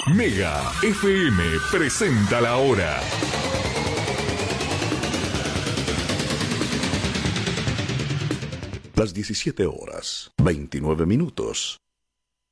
Mega FM presenta la hora. Las 17 horas, 29 minutos.